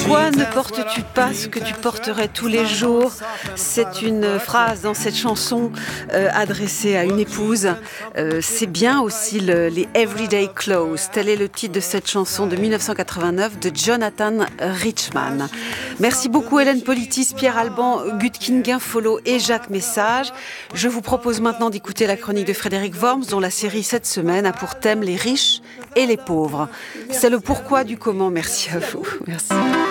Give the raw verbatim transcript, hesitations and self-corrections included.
Pourquoi ne portes-tu pas ce que tu porterais tous les jours? C'est une phrase dans cette chanson euh, adressée à une épouse. Euh, c'est bien aussi le, les Everyday Clothes. Tel est le titre de cette chanson de dix-neuf cent quatre-vingt-neuf de Jonathan Richman. Merci beaucoup Hélène Politis, Pierre Alban, Gutkin Guinfolo et Jacques Message. Je vous propose maintenant d'écouter la chronique de Frédéric Worms, dont la série cette semaine a pour thème les riches et les pauvres. C'est le pourquoi du comment. Merci à vous. Merci.